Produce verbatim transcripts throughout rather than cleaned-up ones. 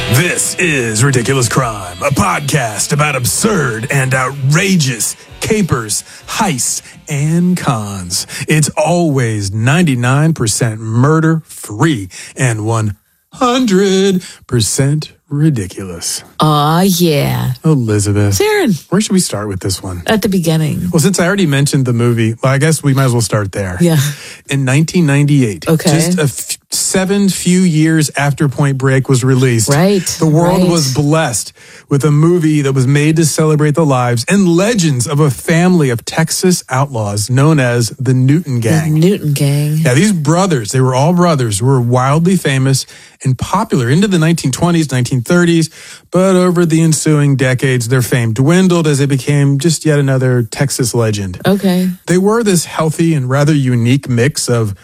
This is Ridiculous Crime, a podcast about absurd and outrageous capers, heists, and cons. It's always ninety-nine percent murder-free and one hundred percent ridiculous. Aw, yeah. Elizabeth. Darren. Where should we start with this one? At the beginning. Well, since I already mentioned the movie, well, I guess we might as well start there. Yeah. In nineteen ninety-eight, Okay. just a f- seven few years after Point Break was released, Right, the world right. was blessed with a movie that was made to celebrate the lives and legends of a family of Texas outlaws known as the Newton Gang. The Newton Gang. Yeah, these brothers, they were all brothers, were wildly famous and popular into the nineteen twenties, nineteen thirties, but over the ensuing decades, their fame dwindled as they became just yet another Texas legend. Okay. They were this healthy and rather unique mix of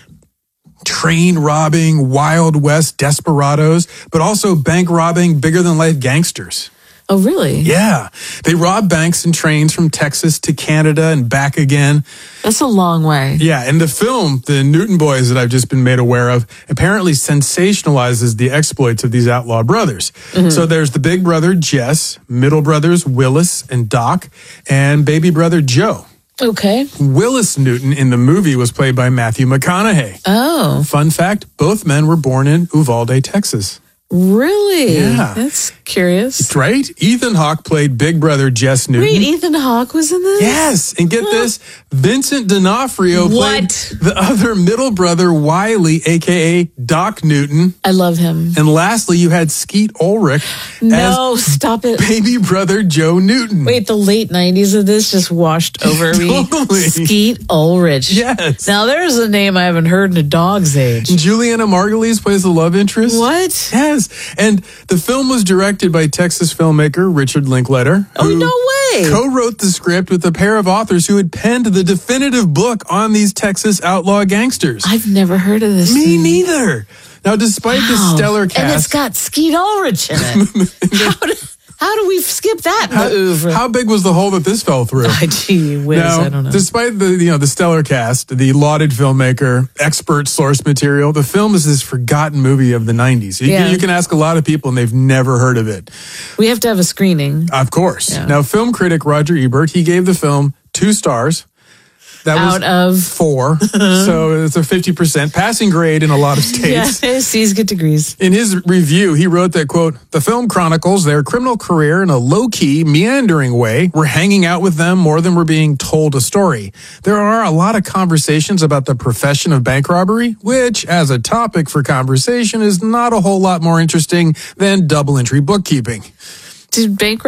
train robbing, Wild West desperados, but also bank robbing, bigger than life gangsters. Oh, really? Yeah, they robbed banks and trains from Texas to Canada and back again. That's a long way. Yeah, and the film, The Newton Boys, that I've just been made aware of, apparently sensationalizes the exploits of these outlaw brothers. Mm-hmm. So there's the big brother, Jess, middle brothers, Willis and Doc, and baby brother, Joe. Okay. Willis Newton in the movie was played by Matthew McConaughey. Oh. Fun fact, both men were born in Uvalde, Texas. Really? Yeah. That's curious. Right? Ethan Hawke played big brother Jess Newton. Wait, Ethan Hawke was in this? Yes, and get Huh. this, Vincent D'Onofrio played What? the other middle brother, Wiley, a k a. Doc Newton. I love him. And lastly, you had Skeet Ulrich No, as stop it. baby brother Joe Newton. Wait, the late nineties of this just washed over me. Totally. Skeet Ulrich. Yes. Now, there's a name I haven't heard in a dog's age. Juliana Margulies plays the love interest. What? Yes. And the film was directed by Texas filmmaker Richard Linklater. Oh, who no way. co-wrote the script with a pair of authors who had penned the definitive book on these Texas outlaw gangsters. I've never heard of this. Me thing. neither. Now, despite the Wow. stellar cast... And it's got Skeet Ulrich in it. how, do, how do we skip that in how, the oeuvre? how big was the hole that this fell through? Ah, gee whiz, Now, I don't know. despite the you know the stellar cast, the lauded filmmaker, expert source material, the film is this forgotten movie of the nineties. You, Yeah. you can ask a lot of people and they've never heard of it. We have to have a screening. Of course. Yeah. Now, film critic Roger Ebert, he gave the film two stars. That Out was of? four. So it's a fifty percent passing grade in a lot of Yeah, states. C's get degrees. In his review, he wrote that, quote, the film chronicles their criminal career in a low-key, meandering way. We're hanging out with them more than we're being told a story. There are a lot of conversations about the profession of bank robbery, which, as a topic for conversation, is not a whole lot more interesting than double-entry bookkeeping. Did bank